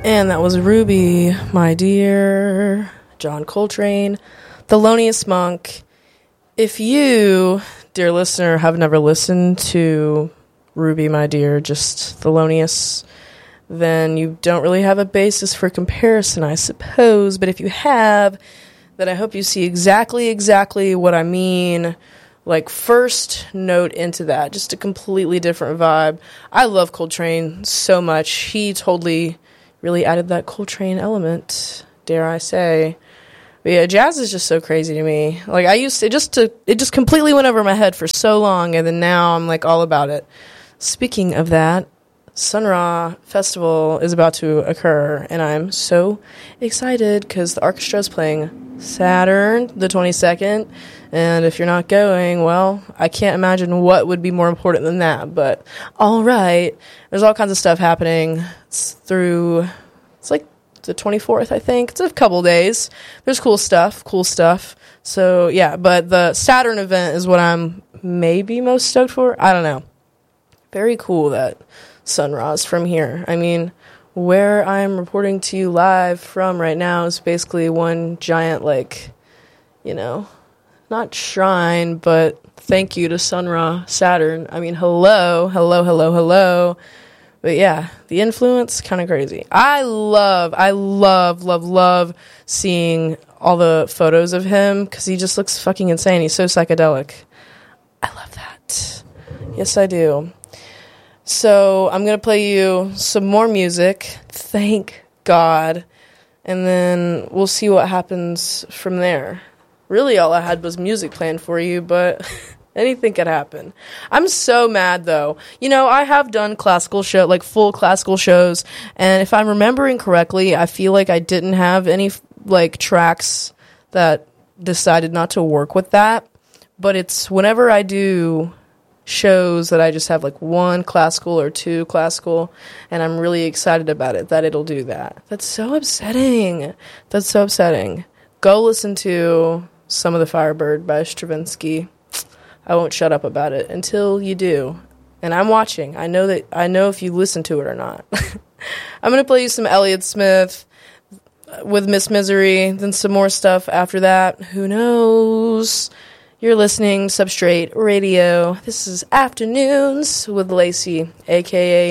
And that was Ruby, My Dear, John Coltrane, Thelonious Monk. If you, dear listener, have never listened to Ruby, My Dear, just Thelonious, then you don't really have a basis for comparison, I suppose. But if you have, then I hope you see exactly what I mean. Like, first note into that, just a completely different vibe. I love Coltrane so much. He totally really added that Coltrane element, dare I say. But yeah, jazz is just so crazy to me. Like, I used to, it just completely went over my head for so long, and then now I'm like all about it. Speaking of that, Sun Ra Festival is about to occur, and I'm so excited because the orchestra is playing Saturn the 22nd, and if you're not going, well, I can't imagine what would be more important than that, but all right. There's all kinds of stuff happening. It's like the 24th, I think. It's a couple days. There's cool stuff. So, yeah, but the Saturn event is what I'm maybe most stoked for. I don't know. Very cool that Sun Ra's from here. I mean, where I'm reporting to you live from right now is basically one giant, like, you know, not shrine, but thank you to Sun Ra Saturn. I mean, hello. But yeah, the influence, kind of crazy. I love seeing all the photos of him because he just looks fucking insane. He's so psychedelic. I love that. Yes, I do. So I'm going to play you some more music. Thank God. And then we'll see what happens from there. Really, all I had was music planned for you, but anything could happen. I'm so mad, though. You know, I have done full classical shows, and if I'm remembering correctly, I feel like I didn't have any, like, tracks that decided not to work with that. But it's whenever I do shows that I just have, like, one classical or two classical, and I'm really excited about it, that it'll do that. That's so upsetting. Go listen to Some of the Firebird by Stravinsky. I won't shut up about it until you do. And I'm watching. I know if you listen to it or not. I'm going to play you some Elliott Smith with Miss Misery, then some more stuff after that. Who knows? You're listening Substrate Radio. This is Afternoons with Lacey, a.k.a.